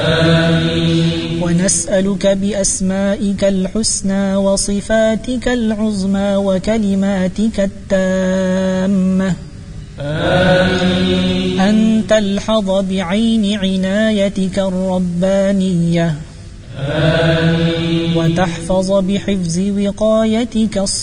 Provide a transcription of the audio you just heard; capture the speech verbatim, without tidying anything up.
ونسألك بأسمائك الحسنى وصفاتك العظمى وكلماتك التامة آمين. أن تلحظ بعين عنايتك الربانية آمين. وتحفظ بحفظ وقايتك